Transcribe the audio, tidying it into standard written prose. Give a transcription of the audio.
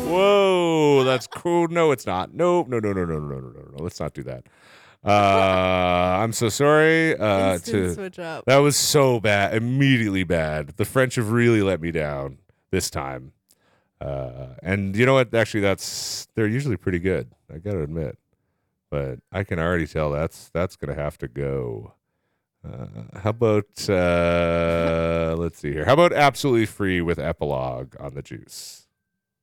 Whoa, that's cool. No, it's not. Nope. No, no, no, no, no, no, no, no. Let's not do that. I'm so sorry. Instant To switch up. That was so bad. Immediately bad. The French have really let me down this time. And you know what? Actually, they're usually pretty good. I gotta admit, but I can already tell that's gonna have to go. How about let's see here. How about Absolutely Free with Epilogue on the Juice?